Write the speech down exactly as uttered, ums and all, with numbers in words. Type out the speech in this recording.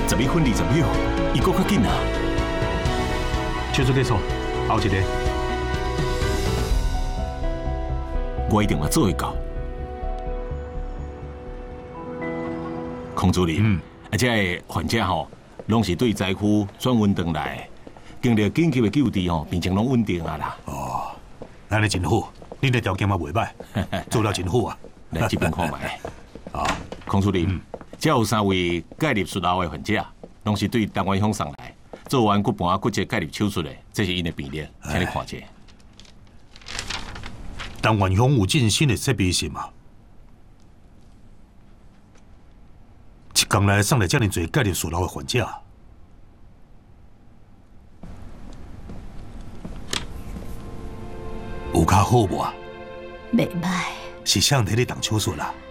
十一分二十秒，伊搁较紧啊！ 手术结束，后一个。 我一定要做会到。孔主任，嗯，而且患者吼，拢是对灾区转运回来，经历紧急的救治吼，病情拢稳定啊啦。 哦，安尼真好，恁的条件嘛袂歹，做了真好啊。 来这边看卖。啊，孔主任，这有三位介入术后的患者，拢是对台湾乡送来，做完骨盘骨折介入手术的，这是因的病历，请你看者。 台湾乡有进新的设备是吗？一工内送来这么多介入术后的患者，有较好无啊？ 袂歹。 是谁替你动手术啦？